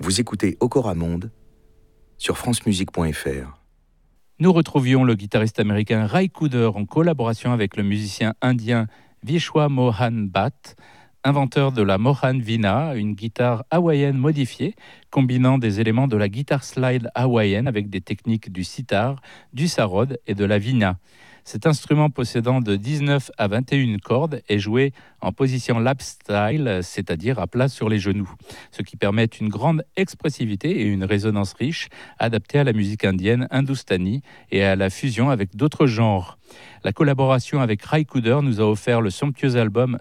Vous écoutez Okora Monde sur francemusique.fr. Nous retrouvions le guitariste américain Ry Cooder en collaboration avec le musicien indien Vishwa Mohan Bhatt, inventeur de la Mohan Veena, une guitare hawaïenne modifiée, combinant des éléments de la guitare slide hawaïenne avec des techniques du sitar, du sarod et de la veena. Cet instrument possédant de 19 à 21 cordes est joué en position lap style, c'est-à-dire à plat sur les genoux, ce qui permet une grande expressivité et une résonance riche, adaptée à la musique indienne, hindoustanie et à la fusion avec d'autres genres. La collaboration avec Ry Cooder nous a offert le somptueux album